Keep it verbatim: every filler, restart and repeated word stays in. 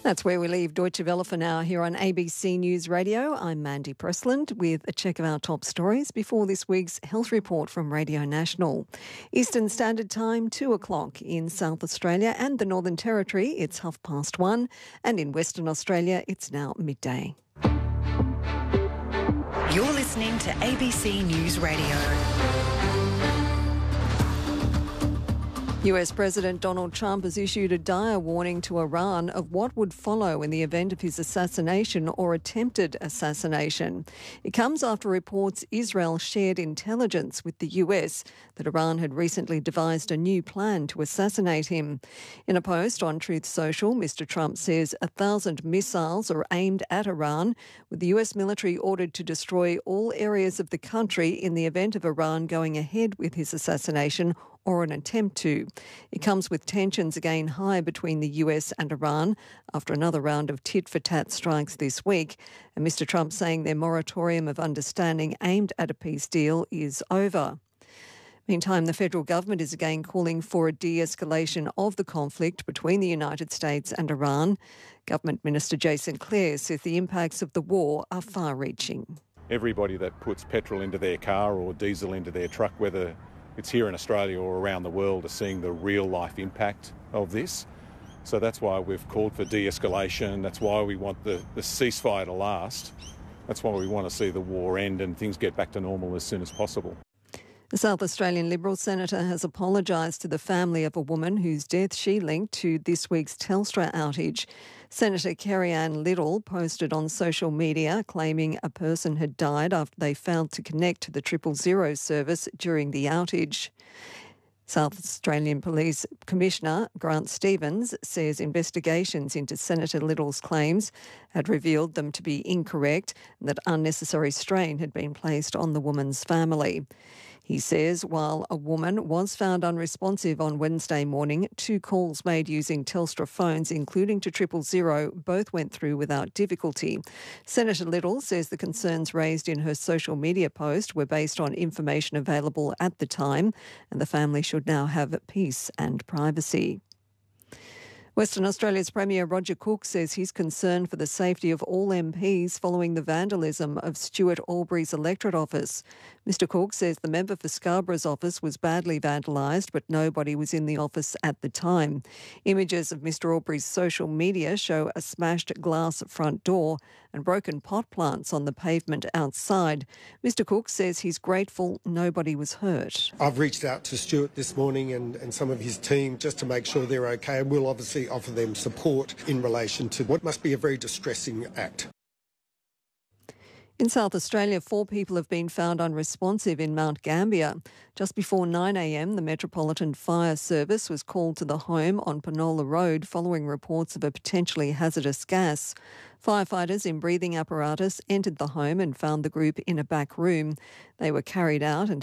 That's where we leave Deutsche Welle for now here on A B C News Radio. I'm Mandy Pressland with a check of our top stories before this week's health report from Radio National. Eastern Standard Time, two o'clock in South Australia and the Northern Territory, it's half past one, and in Western Australia, it's now midday. You're listening to A B C News Radio. U S President Donald Trump has issued a dire warning to Iran of what would follow in the event of his assassination or attempted assassination. It comes after reports Israel shared intelligence with the U S that Iran had recently devised a new plan to assassinate him. In a post on Truth Social, Mister Trump says a thousand missiles are aimed at Iran, with the U S military ordered to destroy all areas of the country in the event of Iran going ahead with his assassination or an attempt to. It comes with tensions again high between the U S and Iran after another round of tit-for-tat strikes this week, and Mister Trump saying their moratorium of understanding aimed at a peace deal is over. Meantime, the federal government is again calling for a de-escalation of the conflict between the United States and Iran. Government Minister Jason Clare says the impacts of the war are far-reaching. Everybody that puts petrol into their car or diesel into their truck, whether it's here in Australia or around the world, are seeing the real life impact of this. So that's why we've called for de-escalation. That's why we want the, the ceasefire to last. That's why we want to see the war end and things get back to normal as soon as possible. The South Australian Liberal Senator has apologised to the family of a woman whose death she linked to this week's Telstra outage. Senator Kerry-Ann Little posted on social media claiming a person had died after they failed to connect to the triple zero service during the outage. South Australian Police Commissioner Grant Stevens says investigations into Senator Little's claims had revealed them to be incorrect and that unnecessary strain had been placed on the woman's family. He says while a woman was found unresponsive on Wednesday morning, two calls made using Telstra phones, including to triple zero, both went through without difficulty. Senator Little says the concerns raised in her social media post were based on information available at the time, and the family should now have peace and privacy. Western Australia's Premier Roger Cook says he's concerned for the safety of all M Ps following the vandalism of Stuart Albury's electorate office. Mister Cook says the member for Scarborough's office was badly vandalised, but nobody was in the office at the time. Images of Mister Albury's social media show a smashed glass front door and broken pot plants on the pavement outside. Mister Cook says he's grateful nobody was hurt. I've reached out to Stuart this morning and, and some of his team just to make sure they're okay, and we'll obviously offer them support in relation to what must be a very distressing act. In South Australia, four people have been found unresponsive in Mount Gambier. Just before nine a m, the Metropolitan Fire Service was called to the home on Penola Road following reports of a potentially hazardous gas. Firefighters in breathing apparatus entered the home and found the group in a back room. They were carried out and